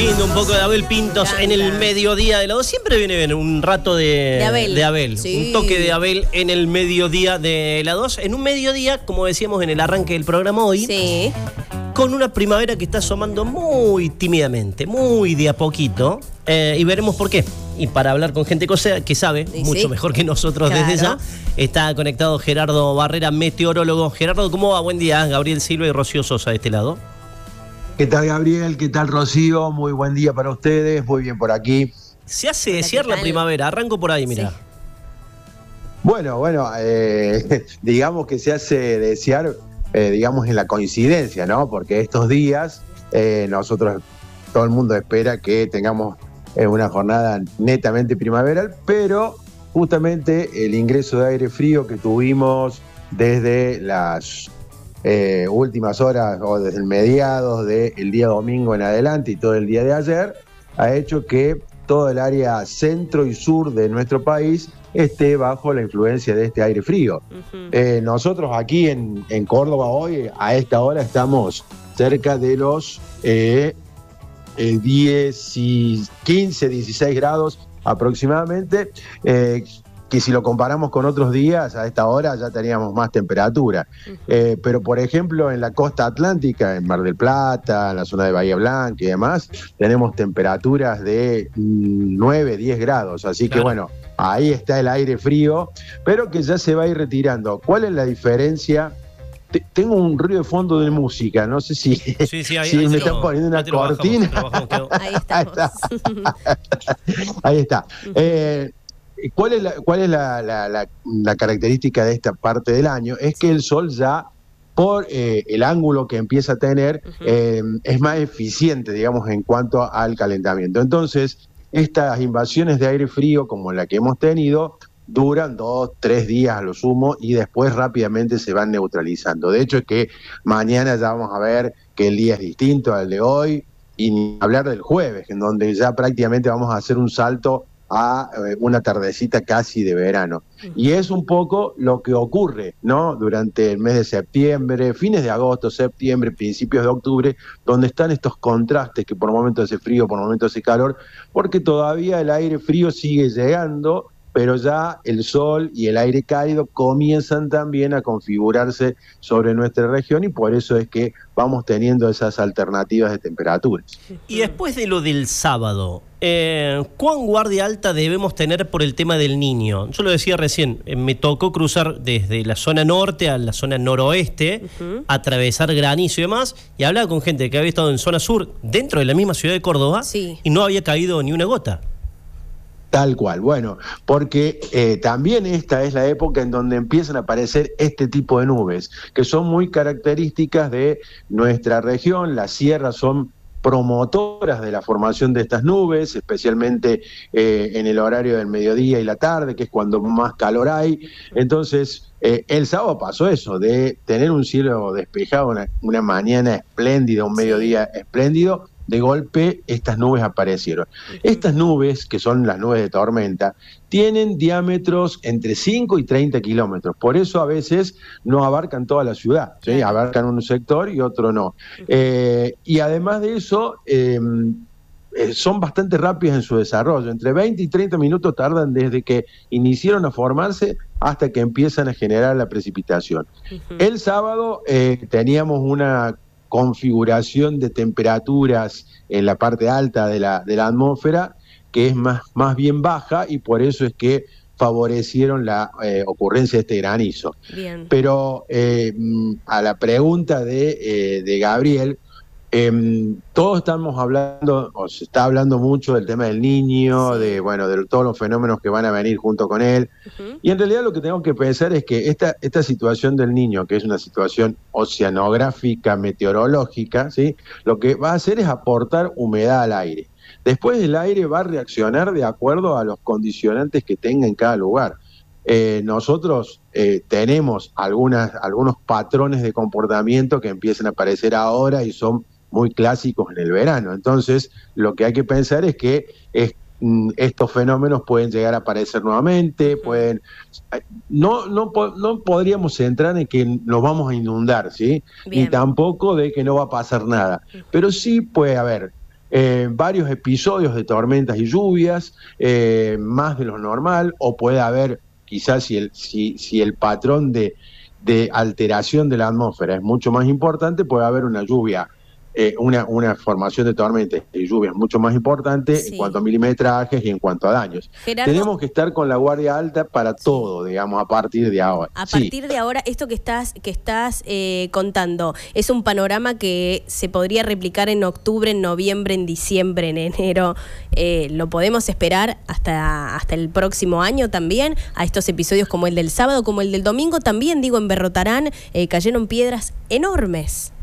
Lindo, un poco de Abel Pintos en el mediodía de la 2. Siempre viene bien un rato de Abel. Sí. Un toque de Abel en el mediodía de la 2. En un mediodía, como decíamos en el arranque del programa hoy, sí, con una primavera que está asomando muy tímidamente, muy de a poquito. Y veremos por qué. Y para hablar con gente que sabe, mucho mejor que nosotros desde ya, está conectado Gerardo Barrera, meteorólogo. Gerardo, ¿cómo va? Buen día. Gabriel Silva y Rocío Sosa de este lado. ¿Qué tal, Gabriel? ¿Qué tal, Rocío? Muy buen día para ustedes, muy bien por aquí. Se hace desear la primavera, arranco por ahí, mirá. Sí. Bueno, digamos que se hace desear, digamos, en la coincidencia, ¿no? Porque estos días nosotros, todo el mundo espera que tengamos una jornada netamente primaveral, pero justamente el ingreso de aire frío que tuvimos desde las últimas horas o desde el mediados del día domingo en adelante y todo el día de ayer, ha hecho que todo el área centro y sur de nuestro país esté bajo la influencia de este aire frío. Nosotros aquí en Córdoba hoy, a esta hora, estamos cerca de los 15, 16 grados aproximadamente, que si lo comparamos con otros días, a esta hora ya teníamos más temperatura. Pero, por ejemplo, en la costa atlántica, en Mar del Plata, en la zona de Bahía Blanca y demás, tenemos temperaturas de 9, 10 grados. Así que, bueno, ahí está el aire frío, pero que ya se va a ir retirando. ¿Cuál es la diferencia? Tengo un ruido de fondo de música, no sé si, ahí me están poniendo una cortina. Ahí estamos. Ahí está. ¿Cuál es la característica de esta parte del año? Es que el sol ya, por el ángulo que empieza a tener, es más eficiente, digamos, en cuanto al calentamiento. Entonces, estas invasiones de aire frío, como la que hemos tenido, duran 2, 3 días a lo sumo y después rápidamente se van neutralizando. De hecho, es que mañana ya vamos a ver que el día es distinto al de hoy, y ni hablar del jueves, en donde ya prácticamente vamos a hacer un salto a una tardecita casi de verano. Y es un poco lo que ocurre, ¿no? Durante el mes de septiembre, fines de agosto, septiembre, principios de octubre, donde están estos contrastes que por momentos hace frío, por momentos hace calor, porque todavía el aire frío sigue llegando, pero ya el sol y el aire cálido comienzan también a configurarse sobre nuestra región y por eso es que vamos teniendo esas alternativas de temperaturas. Y después de lo del sábado, ¿cuán guardia alta debemos tener por el tema del Niño? Yo lo decía recién, me tocó cruzar desde la zona norte a la zona noroeste, atravesar granizo y demás, y hablaba con gente que había estado en zona sur, dentro de la misma ciudad de Córdoba, y no había caído ni una gota. Tal cual, bueno, porque también esta es la época en donde empiezan a aparecer este tipo de nubes, que son muy características de nuestra región. Las sierras son promotoras de la formación de estas nubes, especialmente en el horario del mediodía y la tarde, que es cuando más calor hay. Entonces, el sábado pasó eso, de tener un cielo despejado, una mañana espléndida, un mediodía espléndido. De golpe estas nubes aparecieron. Estas nubes, que son las nubes de tormenta, tienen diámetros entre 5 y 30 kilómetros. Por eso a veces no abarcan toda la ciudad, ¿sí? Abarcan un sector y otro no. Y además de eso, son bastante rápidas en su desarrollo. Entre 20 y 30 minutos tardan desde que iniciaron a formarse hasta que empiezan a generar la precipitación. El sábado teníamos una configuración de temperaturas en la parte alta de la atmósfera que es más bien baja y por eso es que favorecieron la ocurrencia de este granizo. Bien. Pero a la pregunta de Gabriel, todos estamos hablando, o se está hablando mucho del tema del Niño, de todos los fenómenos que van a venir junto con él. Y en realidad lo que tenemos que pensar es que esta situación del Niño, que es una situación oceanográfica, meteorológica, ¿sí? Lo que va a hacer es aportar humedad al aire. Después el aire va a reaccionar de acuerdo a los condicionantes que tenga en cada lugar. Nosotros tenemos algunos patrones de comportamiento que empiezan a aparecer ahora y son muy clásicos en el verano. Entonces, lo que hay que pensar es que estos fenómenos pueden llegar a aparecer nuevamente, no podríamos centrar en que nos vamos a inundar, ¿sí? Ni tampoco de que no va a pasar nada. Pero sí puede haber varios episodios de tormentas y lluvias, más de lo normal, o puede haber, quizás si el patrón de alteración de la atmósfera es mucho más importante, puede haber una lluvia, una formación de tormentas y lluvias mucho más importante en cuanto a milimetrajes y en cuanto a daños. Gerardo, tenemos que estar con la guardia alta para todo, digamos, a partir de ahora. A partir de ahora, esto que estás contando, ¿es un panorama que se podría replicar en octubre, en noviembre, en diciembre, en enero? ¿Lo podemos esperar hasta el próximo año también? A estos episodios como el del sábado, como el del domingo, también, digo, en Berrotarán cayeron piedras enormes.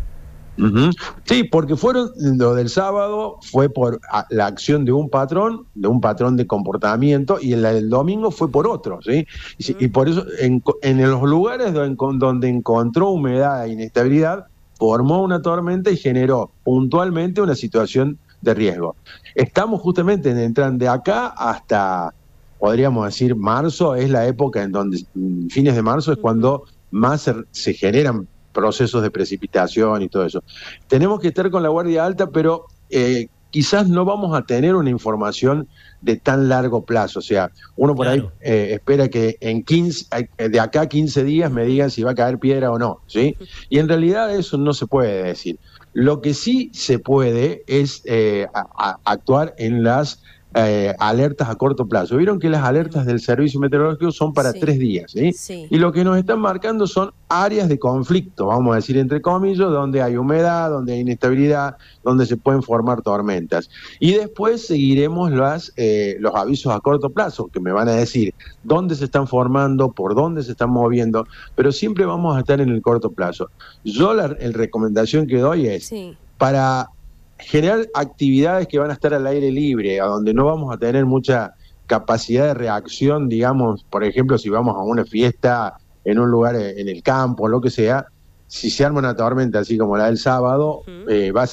Sí, porque lo del sábado fue por la acción de un patrón de comportamiento, y el del domingo fue por otro, ¿sí? Y por eso en los lugares donde encontró humedad e inestabilidad, formó una tormenta y generó puntualmente una situación de riesgo. Estamos justamente entrando de acá hasta, podríamos decir, marzo, es la época en donde, fines de marzo, es cuando más se generan procesos de precipitación y todo eso. Tenemos que estar con la guardia alta, pero quizás no vamos a tener una información de tan largo plazo. O sea, uno por ahí espera que de acá a 15 días me digan si va a caer piedra o no, ¿sí? Y en realidad eso no se puede decir. Lo que sí se puede es actuar en las alertas a corto plazo. Vieron que las alertas del servicio meteorológico son para 3 días, ¿sí? Sí. Y lo que nos están marcando son áreas de conflicto, vamos a decir entre comillas, donde hay humedad, donde hay inestabilidad, donde se pueden formar tormentas. Y después seguiremos los avisos a corto plazo, que me van a decir dónde se están formando, por dónde se están moviendo, pero siempre vamos a estar en el corto plazo. Yo la recomendación que doy es, para generar actividades que van a estar al aire libre, a donde no vamos a tener mucha capacidad de reacción, digamos, por ejemplo, si vamos a una fiesta en un lugar en el campo, lo que sea, si se arma una tormenta así como la del sábado, va a